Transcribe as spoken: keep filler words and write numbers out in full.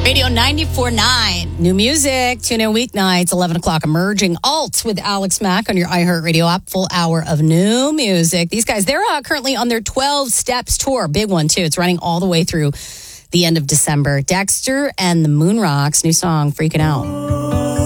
Radio ninety-four point nine. New music. Tune in weeknights, eleven o'clock. Emerging Alt with Alex Mack on your iHeartRadio app. Full hour of new music. These guys, they're uh, currently on their twelve Steps tour. Big one, too. It's running all the way through the end of December. Dexter and the Moonrocks. New song, Freaking Out.